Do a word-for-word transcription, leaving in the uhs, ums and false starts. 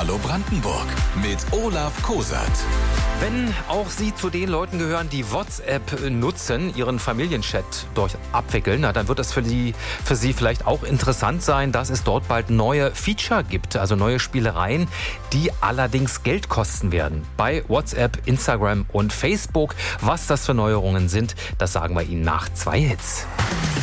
Hallo Brandenburg mit Olaf Kosert. Wenn auch Sie zu den Leuten gehören, die WhatsApp nutzen, ihren Familienchat dort abwickeln, na, dann wird es für Sie, für Sie vielleicht auch interessant sein, dass es dort bald neue Feature gibt, also neue Spielereien, die allerdings Geld kosten werden. Bei WhatsApp, Instagram und Facebook. Was das für Neuerungen sind, das sagen wir Ihnen nach zwei Hits.